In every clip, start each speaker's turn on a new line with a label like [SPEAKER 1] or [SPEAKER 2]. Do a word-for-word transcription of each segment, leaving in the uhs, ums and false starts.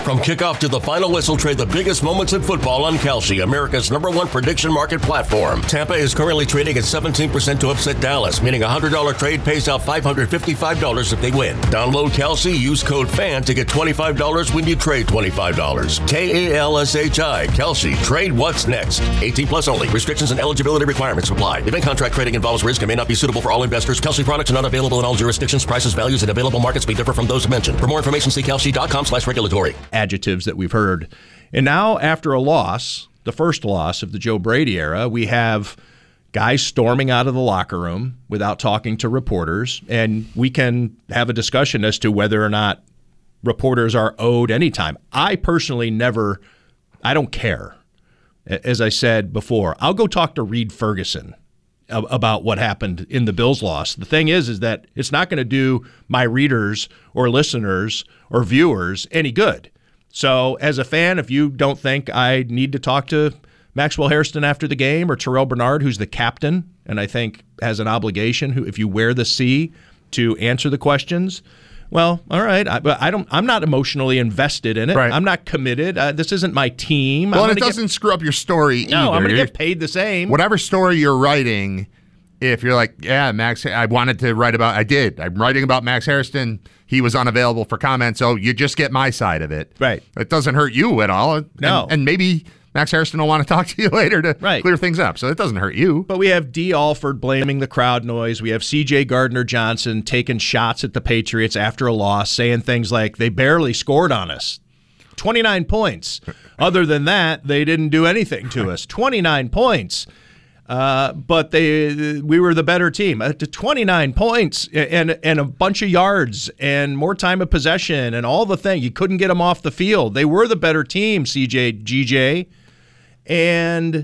[SPEAKER 1] From kickoff to the final whistle, trade the biggest moments in football on Kalshi, America's number one prediction market platform. Tampa is currently trading at seventeen percent to upset Dallas, meaning a one hundred dollars trade pays out five hundred fifty-five dollars if they win. Download Kalshi, use code FAN to get twenty-five dollars when you trade twenty-five dollars. K A L S H I, Kalshi. Trade what's next. eighteen plus only. Restrictions and eligibility requirements apply. Event contract trading involves risk and may not be suitable for all investors. Kalshi products are not available in all jurisdictions. Prices, values, and available markets may differ from those mentioned. For more information, see kalshi.com slash regulatory.
[SPEAKER 2] Adjectives that we've heard. And now, after a loss, the first loss of the Joe Brady era, we have guys storming out of the locker room without talking to reporters, and we can have a discussion as to whether or not reporters are owed any time. I personally never, I don't care. As I said before, I'll go talk to Reed Ferguson about what happened in the Bills loss. The thing is, is that it's not going to do my readers or listeners or viewers any good. So as a fan, if you don't think I need to talk to Maxwell Hairston after the game or Terrell Bernard, who's the captain, and I think has an obligation, who, if you wear the C, to answer the questions, well, all right. I, but I don't. I'm not emotionally invested in it.
[SPEAKER 3] Right.
[SPEAKER 2] I'm not committed. Uh, this isn't my team.
[SPEAKER 3] Well,
[SPEAKER 2] I'm
[SPEAKER 3] and it doesn't
[SPEAKER 2] get,
[SPEAKER 3] screw up your story either.
[SPEAKER 2] No, I'm going to get paid the same.
[SPEAKER 3] Whatever story you're writing, if you're like, yeah, Max, I wanted to write about, I did. I'm writing about Max Hairston. He was unavailable for comment, so you just get my side of it.
[SPEAKER 2] Right.
[SPEAKER 3] It doesn't hurt you at all.
[SPEAKER 2] No.
[SPEAKER 3] And, and maybe Max Hairston will want to talk to you later to
[SPEAKER 2] right.
[SPEAKER 3] clear things up, so it doesn't hurt you.
[SPEAKER 2] But we have D. Alford blaming the crowd noise. We have C J Gardner-Johnson taking shots at the Patriots after a loss, saying things like, they barely scored on us. twenty-nine points. Other than that, they didn't do anything to us. twenty-nine points. Uh, but they, we were the better team. Uh, to twenty-nine points and and a bunch of yards and more time of possession and all the things. You couldn't get them off the field. They were the better team, C J, G J. And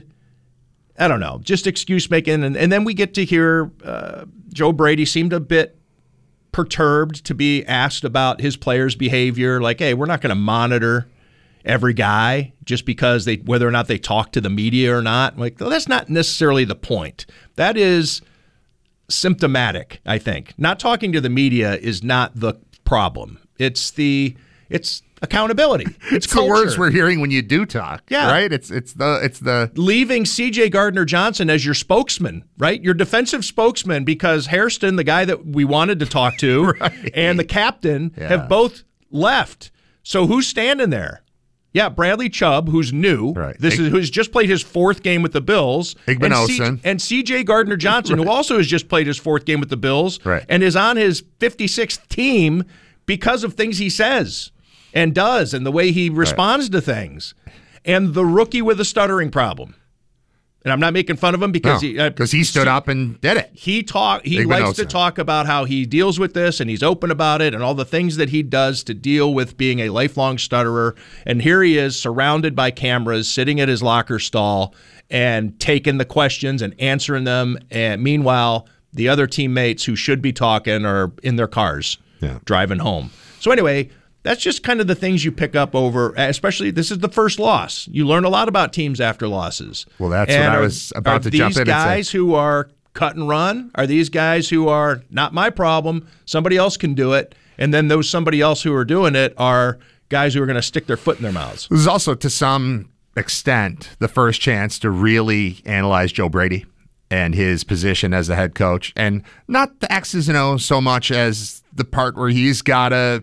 [SPEAKER 2] I don't know, just excuse making. And, and then we get to hear uh, Joe Brady seemed a bit perturbed to be asked about his players' behavior. Like, hey, we're not going to monitor every guy just because they, whether or not they talk to the media or not. Like, well, that's not necessarily the point. That is symptomatic, I think. Not talking to the media is not the problem. It's the it's accountability. It's,
[SPEAKER 3] it's the words we're hearing when you do talk.
[SPEAKER 2] Yeah.
[SPEAKER 3] Right? It's it's the it's the
[SPEAKER 2] leaving C J Gardner-Johnson as your spokesman, right? Your defensive spokesman, because Hairston, the guy that we wanted to talk to, right. and the captain yeah. have both left. So who's standing there? Yeah, Bradley Chubb, who's new.
[SPEAKER 3] Right.
[SPEAKER 2] This is who's just played his fourth game with the Bills.
[SPEAKER 3] And,
[SPEAKER 2] C- and C J Gardner-Johnson, right. who also has just played his fourth game with the Bills,
[SPEAKER 3] right.
[SPEAKER 2] and is on his fifty-sixth team because of things he says and does and the way he responds right. to things. And the rookie with a stuttering problem. And I'm not making fun of him because
[SPEAKER 3] no,
[SPEAKER 2] he uh,
[SPEAKER 3] because he stood up and did it.
[SPEAKER 2] He talk. He
[SPEAKER 3] Big
[SPEAKER 2] likes
[SPEAKER 3] Benosa.
[SPEAKER 2] to talk about how he deals with this, and he's open about it, and all the things that he does to deal with being a lifelong stutterer. And here he is, surrounded by cameras, sitting at his locker stall and taking the questions and answering them. And meanwhile, the other teammates who should be talking are in their cars,
[SPEAKER 3] yeah.
[SPEAKER 2] driving home. So anyway, that's just kind of the things you pick up over, especially this is the first loss. You learn a lot about teams after losses.
[SPEAKER 3] Well, that's
[SPEAKER 2] and
[SPEAKER 3] what
[SPEAKER 2] are,
[SPEAKER 3] I was about to jump in and say.
[SPEAKER 2] Are these guys who are cut and run? Are these guys who are not my problem? Somebody else can do it. And then those somebody else who are doing it are guys who are going to stick their foot in their mouths.
[SPEAKER 3] This is also, to some extent, the first chance to really analyze Joe Brady and his position as the head coach. And not the X's and O's so much as the part where he's got to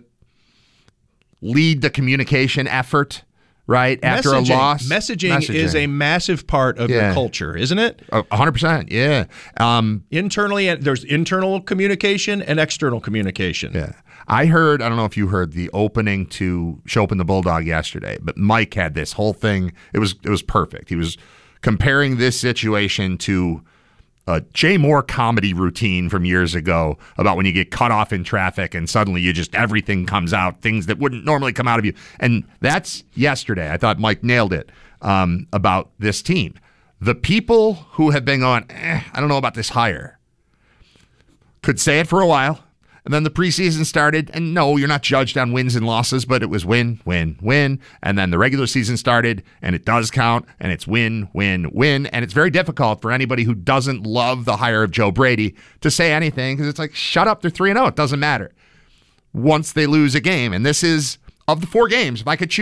[SPEAKER 3] lead the communication effort, right? After
[SPEAKER 2] messaging,
[SPEAKER 3] a loss.
[SPEAKER 2] Messaging,
[SPEAKER 3] messaging
[SPEAKER 2] is a massive part of
[SPEAKER 3] yeah.
[SPEAKER 2] your culture, isn't it?
[SPEAKER 3] A hundred percent, yeah. Um,
[SPEAKER 2] Internally, there's internal communication and external communication.
[SPEAKER 3] Yeah. I heard, I don't know if you heard the opening to Show Up in the Bulldog yesterday, but Mike had this whole thing. It was it was perfect. He was comparing this situation to a Jay Moore comedy routine from years ago about when you get cut off in traffic and suddenly you just, everything comes out, things that wouldn't normally come out of you. And that's yesterday. I thought Mike nailed it um, about this team. The people who have been going, eh, I don't know about this hire, could say it for a while. And then the preseason started, and no, you're not judged on wins and losses, but it was win, win, win. And then the regular season started, and it does count, and it's win, win, win. And it's very difficult for anybody who doesn't love the hire of Joe Brady to say anything, because it's like, shut up, they're three and oh, it doesn't matter. Once they lose a game, and this is, of the four games, if I could choose